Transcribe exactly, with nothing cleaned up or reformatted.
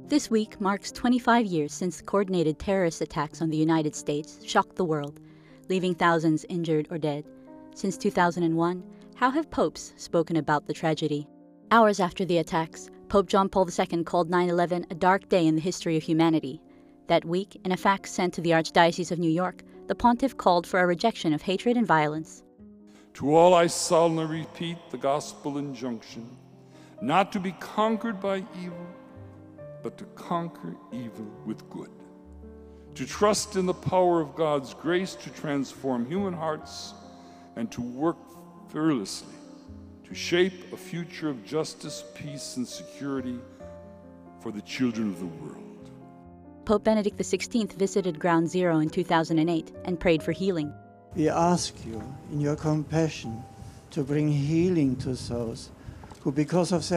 This week marks twenty-five years since coordinated terrorist attacks on the United States shocked the world, leaving thousands injured or dead. Since two thousand one, how have popes spoken about the tragedy? Hours after the attacks, Pope John Paul the Second called nine eleven a dark day in the history of humanity. That week, in a fax sent to the Archdiocese of New York, the pontiff called for a rejection of hatred and violence. To all I solemnly repeat the gospel injunction, not to be conquered by evil, but to conquer evil with good. To trust in the power of God's grace to transform human hearts and to work fearlessly to shape a future of justice, peace, and security for the children of the world. Pope Benedict the Sixteenth visited Ground Zero in two thousand eight and prayed for healing. We ask you, in your compassion, to bring healing to those who, because of their